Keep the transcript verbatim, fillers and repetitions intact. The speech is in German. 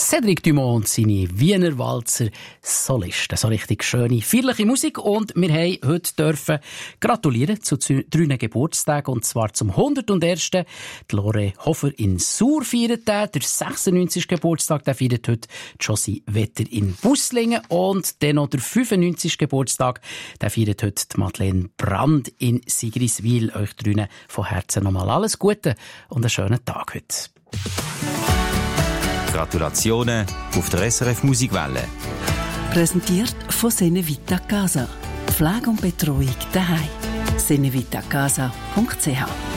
Cédric Dumont und seine Wiener Walzer Solisten. So richtig schöne, feierliche Musik. Und wir haben heute dürfen gratulieren zu drei Geburtstagen. Und zwar zum hundertundersten Die Lore Hofer in Sur feiert den. Der sechsundneunzigste Geburtstag, der feiert heute Josie Wetter in Busslingen. Und dann noch der fünfundneunzigste Geburtstag, der feiert heute die Madeleine Brand in Sigriswil. Euch drinnen von Herzen nochmal alles Gute und einen schönen Tag heute. Gratulationen auf der S R F Musikwelle. Präsentiert von Senevita Casa. Pflege und Betreuung daheim. senevitacasa punkt c h